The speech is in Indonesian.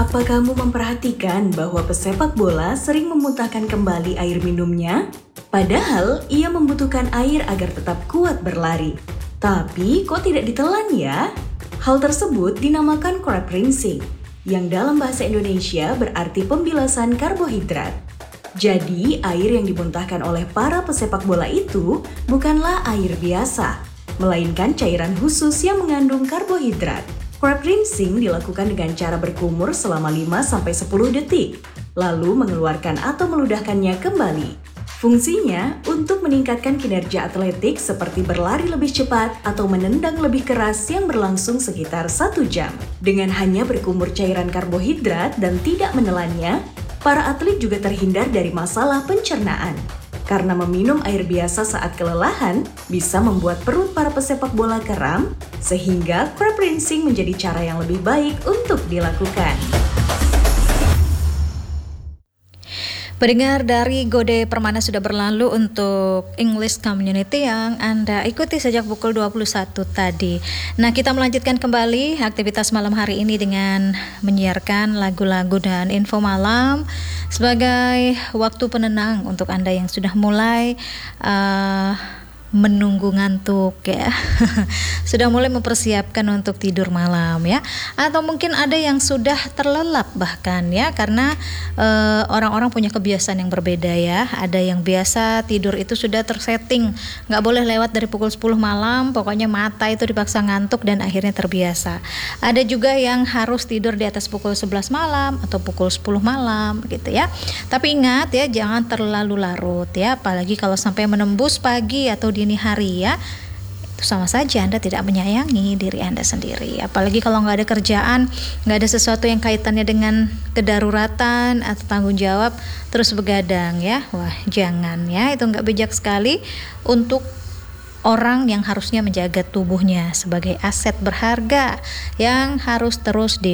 Apa kamu memperhatikan bahwa pesepak bola sering memuntahkan kembali air minumnya? Padahal ia membutuhkan air agar tetap kuat berlari. Tapi kok tidak ditelan ya? Hal tersebut dinamakan crab rinsing, yang dalam bahasa Indonesia berarti pembilasan karbohidrat. Jadi, air yang dimuntahkan oleh para pesepak bola itu bukanlah air biasa, melainkan cairan khusus yang mengandung karbohidrat. Crab rinsing dilakukan dengan cara berkumur selama 5-10 detik, lalu mengeluarkan atau meludahkannya kembali. Fungsinya untuk meningkatkan kinerja atletik seperti berlari lebih cepat atau menendang lebih keras yang berlangsung sekitar 1 jam. Dengan hanya berkumur cairan karbohidrat dan tidak menelannya, para atlet juga terhindar dari masalah pencernaan. Karena meminum air biasa saat kelelahan bisa membuat perut para pesepak bola kram, sehingga crab rinsing menjadi cara yang lebih baik untuk dilakukan. Pendengar dari Gode Permana sudah berlalu untuk English Community yang Anda ikuti sejak pukul 21 tadi. Nah, kita melanjutkan kembali aktivitas malam hari ini dengan menyiarkan lagu-lagu dan info malam sebagai waktu penenang untuk Anda yang sudah mulai menunggu ngantuk ya. Sudah mulai mempersiapkan untuk tidur malam ya, atau mungkin ada yang sudah terlelap bahkan ya, karena orang-orang punya kebiasaan yang berbeda ya. Ada yang biasa tidur itu sudah tersetting, nggak boleh lewat dari pukul 10 malam, pokoknya mata itu dipaksa ngantuk dan akhirnya terbiasa. Ada juga yang harus tidur di atas pukul 11 malam atau pukul 10 malam gitu ya. Tapi ingat ya, jangan terlalu larut ya, apalagi kalau sampai menembus pagi atau dini hari ya, itu sama saja Anda tidak menyayangi diri Anda sendiri. Apalagi kalau nggak ada kerjaan, nggak ada sesuatu yang kaitannya dengan kedaruratan atau tanggung jawab, terus begadang ya, wah jangan ya, itu nggak bijak sekali untuk orang yang harusnya menjaga tubuhnya sebagai aset berharga yang harus terus